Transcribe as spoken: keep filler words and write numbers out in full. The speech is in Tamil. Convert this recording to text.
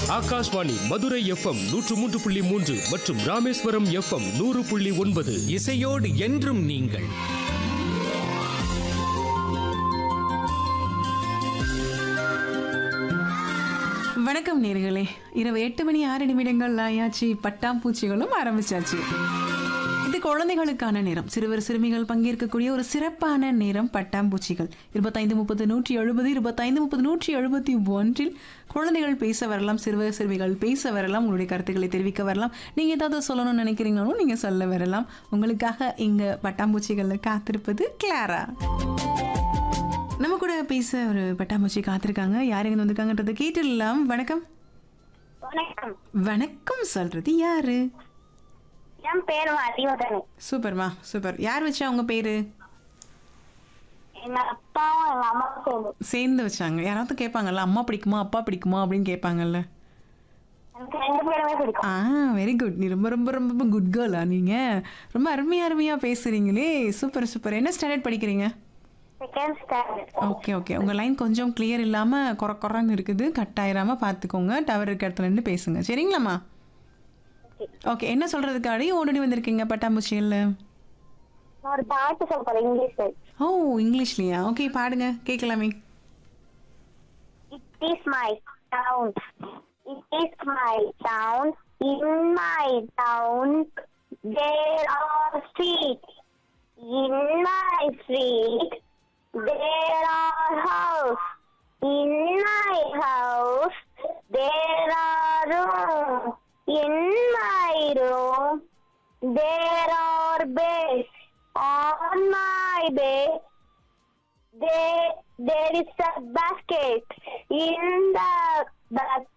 ஆகாஷ்வாணி மதுரை எஃப்எம் நூற்று மூன்று புள்ளி மூன்று மற்றும் ராமேஸ்வரம் எஃப்எம் நூறு புள்ளி ஒன்பது. இசையோடு என்றும் நீங்கள். வணக்கம் நேர்களே, இரவு எட்டு மணி ஆறு நிமிடங்கள் ஆயாச்சு. பட்டாம்பூச்சிகளும் ஆரம்பிச்சாச்சு. இது குழந்தைகளுக்கான நேரம். சிறுவர் சிறுமிகள் பங்கேற்கக்கூடிய ஒரு சிறப்பான நேரம் பட்டாம்பூச்சிகள். இருபத்தைந்து முப்பது நூற்றி எழுபது இருபத்தைந்து முப்பது நூற்றி எழுபத்தி ஒன்றில் குழந்தைகள் பேச வரலாம், சிறுவர் சிறுமிகள் பேச வரலாம், உங்களுடைய கருத்துக்களை தெரிவிக்க வரலாம். நீங்கள் ஏதாவது சொல்லணும்னு நினைக்கிறீங்களும் நீங்கள் சொல்ல வரலாம். உங்களுக்காக இங்கே பட்டாம்பூச்சிகளில் காத்திருப்பது கிளாரா. நம்ம கூட பேச ஒரு பட்டாம்பூச்சி காத்திருக்காங்க. யார் எங்க வந்திருக்காங்கன்றதை கேட்டுடலாம். வணக்கம். வணக்கம். வணக்கம் சொல்றது யாரு? என் பேரு அறிவதனி. சூப்பர்மா, சூப்பர். யார் வச்சா உங்க பேரு? எங்க அப்பாவும் எங்க அம்மாவும் சேர்ந்து சேர்ந்து வச்சாங்க. யாராவது கேட்பாங்கல்ல, அம்மா பிடிக்குமா அப்பா பிடிக்குமா அப்படின்னு கேட்பாங்கல்ல. எனக்கு ரெண்டு பேருமே பிடிக்கும். ஆ, வெரி குட். நீ ரொம்ப ரொம்ப ரொம்ப குட் கேர்லா. நீங்க ரொம்ப அருமையா அருமையா பேசுறீங்களே. Super super. என்ன ஸ்டாண்டர்ட் படிக்கிறீங்க? Second standard. Okay okay. உங்க லைன் கொஞ்சம் கிளியர் இல்லாம குறை குறைன்னு இருக்குது. கட் ஆயிராம பாத்துக்கோங்க. டவர் இருக்க இடத்துல இருந்து பேசுங்க, சரிங்களாம்மா? ஓகே. என்ன சொல்றதுக்காடி ஓடி வந்திருக்கீங்க பட்டாம்பூச்சிகள்ல? ஒரு பாட்டு சொல்ல போறேன் இங்கிலீஷ்ல. ஓ, இங்கிலீஷ்லயா? ஓகே, பாடுங்க, கேட்கலாமே. It is my town. It is my town. In my town there are streets. In my street there are house. In my house